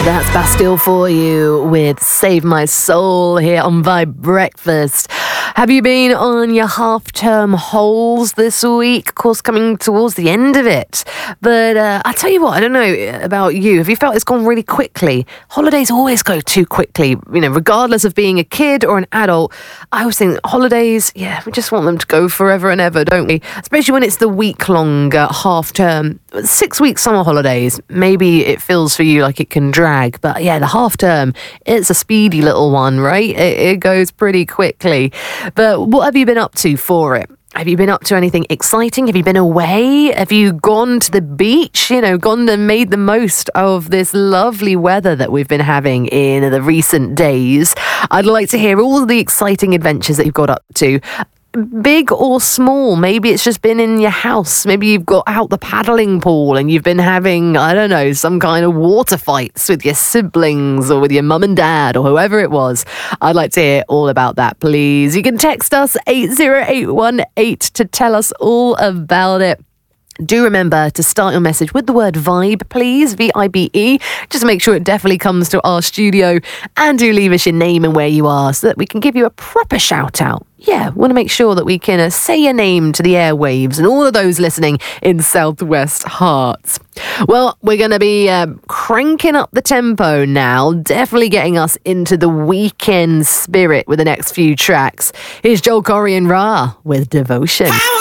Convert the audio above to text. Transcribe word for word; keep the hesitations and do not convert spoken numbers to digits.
That's Bastille for you with Save My Soul here on Vibe Breakfast. Have you been on your half-term holes this week? Of course, coming towards the end of it. But uh, I tell you what, I don't know about you. Have you felt it's gone really quickly? Holidays always go too quickly, you know, regardless of being a kid or an adult. I always think holidays, yeah, we just want them to go forever and ever, don't we? Especially when it's the week-long uh, half-term. Six-week summer holidays, maybe it feels for you like it can drag. But yeah, the half-term, it's a speedy little one, right? It, it goes pretty quickly. But what have you been up to for it? Have you been up to anything exciting? Have you been away? Have you gone to the beach? You know, gone and made the most of this lovely weather that we've been having in the recent days? I'd like to hear all of the exciting adventures that you've got up to. Big or small, maybe it's just been in your house. Maybe you've got out the paddling pool and you've been having, I don't know, some kind of water fights with your siblings or with your mum and dad or whoever it was. I'd like to hear all about that, please. You can text us eight zero eight one eight to tell us all about it. Do remember to start your message with the word vibe, please, V I B E. Just make sure it definitely comes to our studio, and do leave us your name and where you are so that we can give you a proper shout out. Yeah, we want to make sure that we can uh, say your name to the airwaves and all of those listening in Southwest Hearts. Well, we're going to be uh, cranking up the tempo now, definitely getting us into the weekend spirit with the next few tracks. Here's Joel Corey and Ra with Devotion.